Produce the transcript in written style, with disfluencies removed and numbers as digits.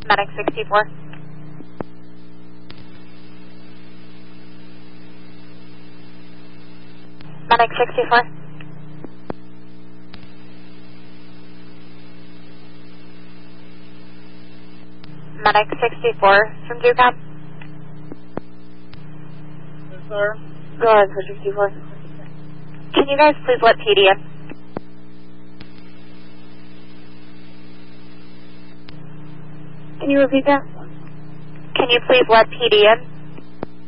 Medic 64. Medic 64. Medic 64 from DUCOM. Yes, sir. Go ahead for 64. Can you guys please let PD in? Can you repeat that? Can you please let PD in?